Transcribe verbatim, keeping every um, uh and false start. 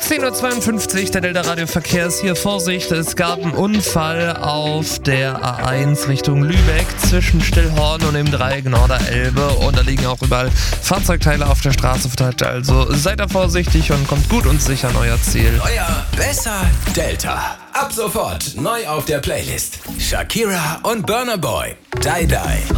zehn Uhr zweiundfünfzig, der Delta Radio Verkehr ist hier. Vorsicht, es gab einen Unfall auf der A eins Richtung Lübeck zwischen Stillhorn und dem Dreieck Norderelbe und da liegen auch überall Fahrzeugteile auf der Straße verteilt. Also seid da vorsichtig und kommt gut und sicher an euer Ziel. Neuer, besser, Delta. Ab sofort neu auf der Playlist. Shakira und Burna Boy. Die Die.